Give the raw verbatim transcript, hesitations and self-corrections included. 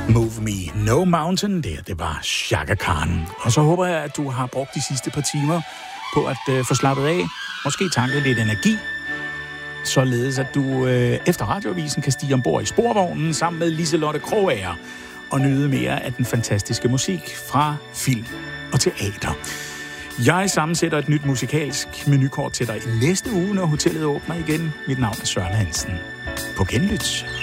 Move Me No Mountain, det, det var Chaka Khan. Og så håber jeg, at du har brugt de sidste par timer på at øh, få slappet af, måske tanket lidt energi, således at du øh, efter radioavisen kan stige ombord i sporvognen sammen med Liselotte Krogager og nyde mere af den fantastiske musik fra film og teater. Jeg sammensætter et nyt musikalsk menukort til dig i næste uge, når hotellet åbner igen. Mit navn er Søren Hansen. På genlyt.